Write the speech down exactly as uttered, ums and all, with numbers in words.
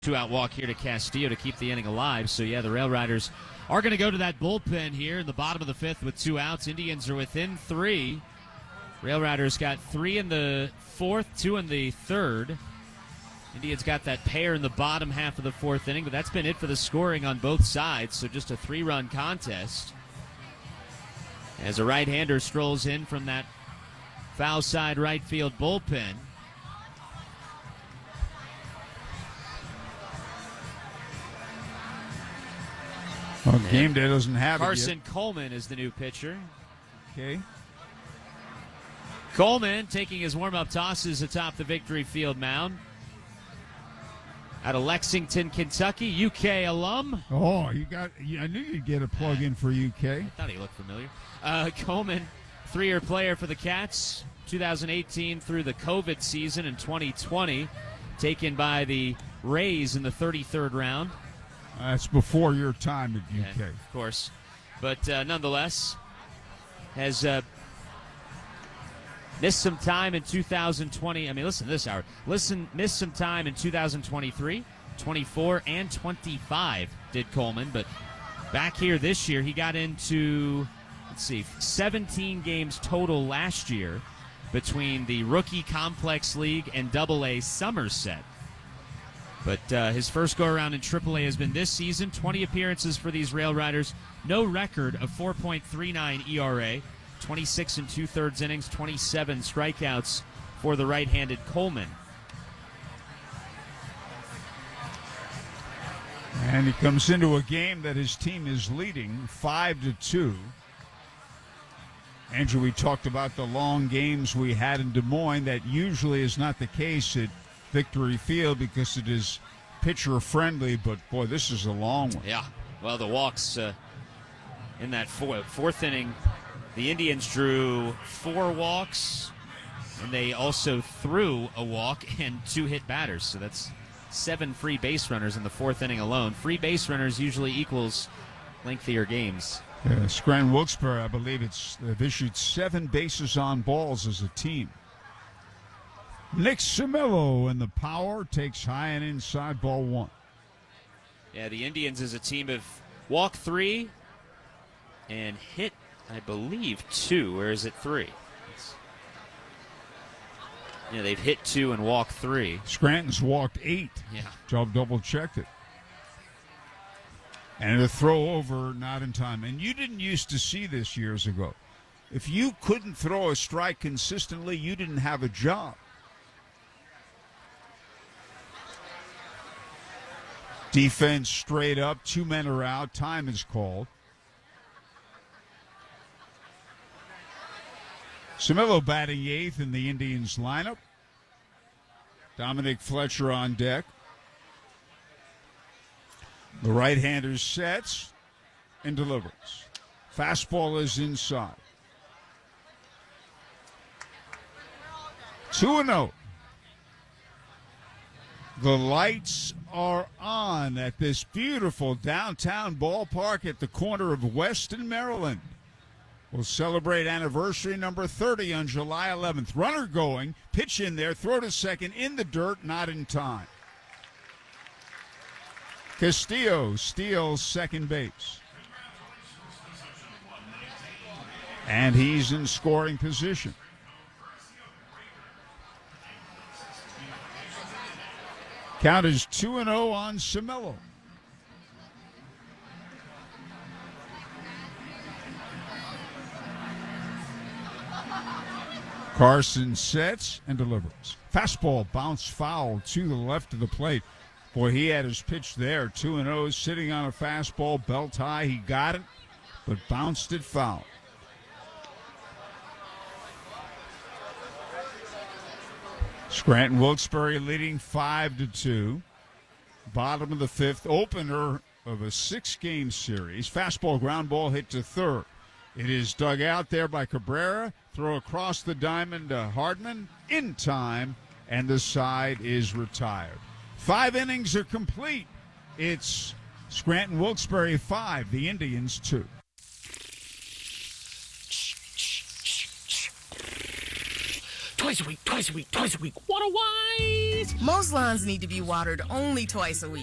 Two-out walk here to Castillo to keep the inning alive. So, yeah, the Rail Riders are going to go to that bullpen here in the bottom of the fifth with two outs. Indians are within three. Rail Riders got three in the fourth, two in the third. Indians got that pair in the bottom half of the fourth inning, but that's been it for the scoring on both sides, so just a three-run contest. As a right-hander strolls in from that foul side right field bullpen. Well, game day doesn't have Carson it yet. Coleman is the new pitcher. Okay. Coleman taking his warm-up tosses atop the Victory Field mound. Out of Lexington, Kentucky, U K alum. Oh, you got! I knew you'd get a plug in for U K. I thought he looked familiar. Uh, Coleman, three-year player for the Cats, two thousand eighteen through the COVID season in twenty twenty, taken by the Rays in the thirty-third round. That's before your time at U K. Yeah, of course. But uh, nonetheless, has uh, missed some time in two thousand twenty. I mean, listen to this, Howard. Listen, missed some time in two thousand twenty-three, twenty-four, and twenty-five, did Coleman. But back here this year, he got into, let's see, seventeen games total last year between the Rookie Complex League and Double A Somerset. But uh, his first go-around in Triple A has been this season. twenty appearances for these Rail Riders. No record of four point three nine E R A. twenty-six and two-thirds innings, twenty-seven strikeouts for the right-handed Coleman. And he comes into a game that his team is leading five to two. Andrew, we talked about the long games we had in Des Moines. That usually is not the case at Victory Field because it is pitcher-friendly, but, boy, this is a long one. Yeah, well, the walks uh, in that four, fourth inning, the Indians drew four walks, and they also threw a walk and two hit batters, so that's seven free base runners in the fourth inning alone. Free base runners usually equals lengthier games. Yeah, Scranton Wilkes-Barre, I believe it's they've issued seven bases on balls as a team. Nick Simillo in the power takes high and inside, ball one. Yeah, the Indians as a team have walked three and hit, I believe, two, or is it three? It's, yeah, they've hit two and walked three. Scranton's walked eight. Yeah. Job double-checked it. And a throw over, not in time. And you didn't used to see this years ago. If you couldn't throw a strike consistently, you didn't have a job. Defense straight up. Two men are out. Time is called. Simillo batting eighth in the Indians lineup. Dominic Fletcher on deck. The right-hander sets and delivers. Fastball is inside. two and oh. The lights are on at this beautiful downtown ballpark at the corner of West and Maryland. We'll celebrate anniversary number thirty on July eleventh. Runner going, pitch in there, throw to second, in the dirt, not in time. Castillo steals second base. And he's in scoring position. Count is two and oh on Simillo. Carson sets and delivers. Fastball bounced foul to the left of the plate. Boy, he had his pitch there. two and oh, sitting on a fastball, belt high. He got it, but bounced it foul. Scranton Wilkes-Barre leading five to two. Bottom of the fifth, opener of a six-game series. Fastball ground ball hit to third. It is dug out there by Cabrera. Throw across the diamond to Hardman in time, and the side is retired. Five innings are complete. It's Scranton Wilkes-Barre five, the Indians two. twice a week, twice a week, twice a week. Water wise. Most lawns need to be watered only twice a week.